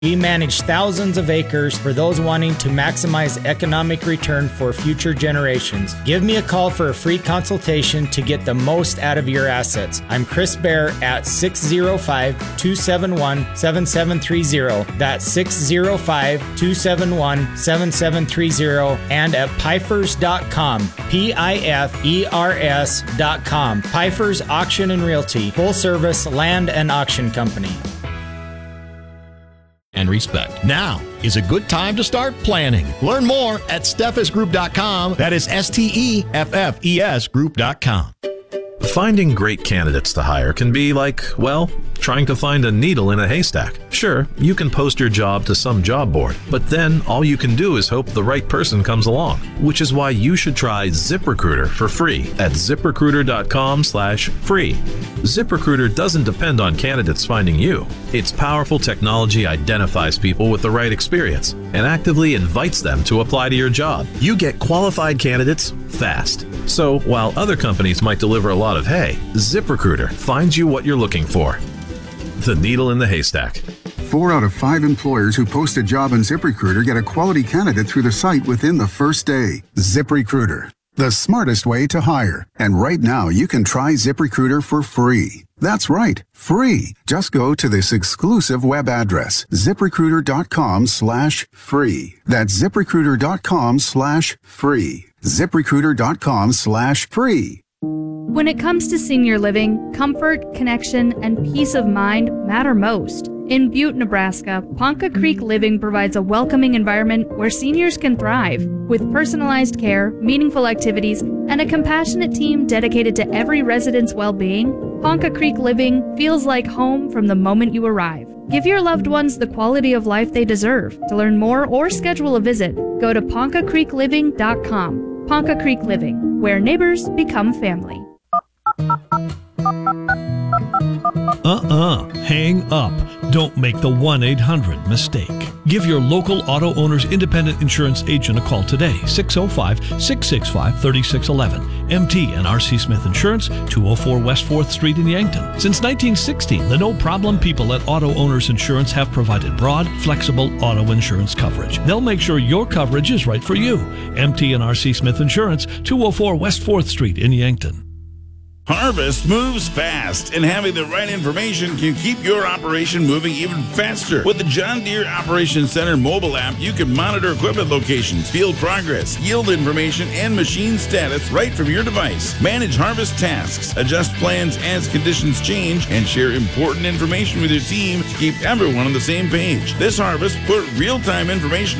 We manage thousands of acres for those wanting to maximize economic return for future generations. Give me a call for a free consultation to get the most out of your assets. I'm Chris Bear at 605-271-7730. That's 605-271-7730 and at Pifers.com. Pifers.com. Pifers Auction and Realty. Full service land and auction company. And respect. Now is a good time to start planning. Learn more at steffesgroup.com. That is STEFFES group.com. Finding great candidates to hire can be like, well, trying to find a needle in a haystack. Sure, you can post your job to some job board, but then all you can do is hope the right person comes along, which is why you should try ZipRecruiter for free at ZipRecruiter.com/free. ZipRecruiter doesn't depend on candidates finding you. Its powerful technology identifies people with the right experience and actively invites them to apply to your job. You get qualified candidates fast. So while other companies might deliver a lot of hay, ZipRecruiter finds you what you're looking for. The needle in the haystack. 4 out of 5 employers who post a job on ZipRecruiter get a quality candidate through the site within the first day. ZipRecruiter, the smartest way to hire. And right now, you can try ZipRecruiter for free. That's right, free. Just go to this exclusive web address, ZipRecruiter.com/free. That's ZipRecruiter.com/free. ZipRecruiter.com/free. When it comes to senior living, comfort, connection, and peace of mind matter most. In Butte, Nebraska, Ponca Creek Living provides a welcoming environment where seniors can thrive. With personalized care, meaningful activities, and a compassionate team dedicated to every resident's well-being, Ponca Creek Living feels like home from the moment you arrive. Give your loved ones the quality of life they deserve. To learn more or schedule a visit, go to PoncaCreekLiving.com. Ponca Creek Living, where neighbors become family. Hang up. Don't make the 1-800 mistake. Give your local auto owner's independent insurance agent a call today, 605-665-3611. MT and RC Smith Insurance, 204 West 4th Street in Yankton. Since 1960, the no-problem people at Auto Owners Insurance have provided broad, flexible auto insurance coverage. They'll make sure your coverage is right for you. MT and RC Smith Insurance, 204 West 4th Street in Yankton. Harvest moves fast, and having the right information can keep your operation moving even faster. With the John Deere Operations Center mobile app, you can monitor equipment locations, field progress, yield information, and machine status right from your device. Manage harvest tasks, adjust plans as conditions change, and share important information with your team to keep everyone on the same page. This harvest, put real-time information